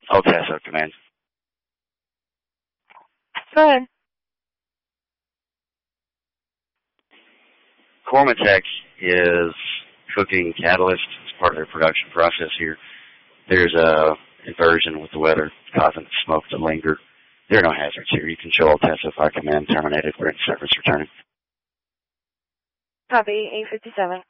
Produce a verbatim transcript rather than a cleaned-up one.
All Tasso Command. Go ahead. Cormatec is cooking catalyst as part of their production process here. There's a inversion with the weather causing the smoke to linger. There are no hazards here. You can show All Tasso Fire Command terminated. We're in service returning. Copy, eight fifty-seven.